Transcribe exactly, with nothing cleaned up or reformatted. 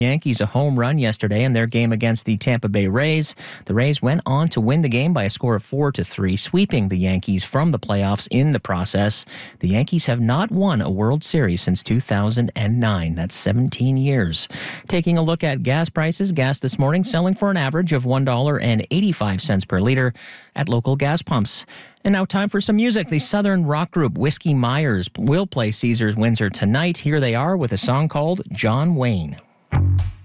Yankees a home run yesterday in their game against the Tampa Bay Rays. The Rays went on to win the game by a score of four to three, sweeping the Yankees from the playoffs in the process. The Yankees have not won a World Series since two thousand nine. That's seventeen years. Taking a look at gas prices, gas this morning selling for an average of one dollar and eighty-five cents per liter at local gas pumps. And now time for some music. The Southern rock group Whiskey Myers will play Caesars Windsor tonight. Here they are with a song called John Wayne.